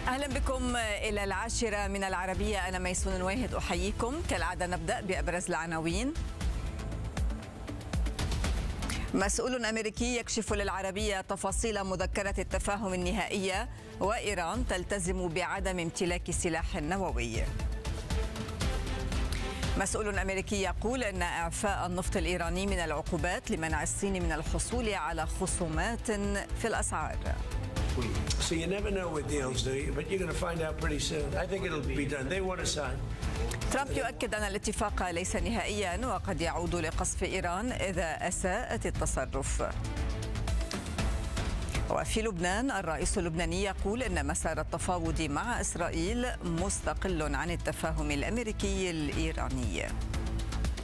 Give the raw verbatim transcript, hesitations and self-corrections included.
أهلا بكم إلى العاشرة من العربية. أنا ميسون الواهد أحييكم. كالعادة نبدأ بأبرز العناوين. مسؤول أمريكي يكشف للعربية تفاصيل مذكرة التفاهم النهائية، وإيران تلتزم بعدم امتلاك سلاح نووي. مسؤول أمريكي يقول أن إعفاء النفط الإيراني من العقوبات لمنع الصين من الحصول على خصومات في الأسعار. So you never know with deals, do you? But you're going to find out pretty soon. I think it'll be done. They want to sign. ترامب يؤكد أن الاتفاق ليس نهائيا وقد يعود لقصف إيران إذا أساءت التصرف. وفي لبنان الرئيس اللبناني يقول أن مسار التفاوض مع إسرائيل مستقل عن التفاهم الأمريكي الإيراني.